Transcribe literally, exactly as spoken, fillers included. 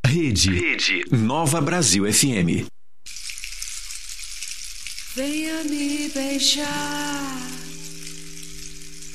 Rede. Rede. Nova Brasil F M. Venha me beijar.